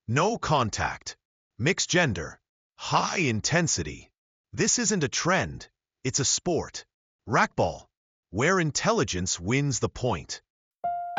No contact. Mixed gender. High intensity. This isn't a trend, it's a sport. Racquetball, where intelligence wins the point.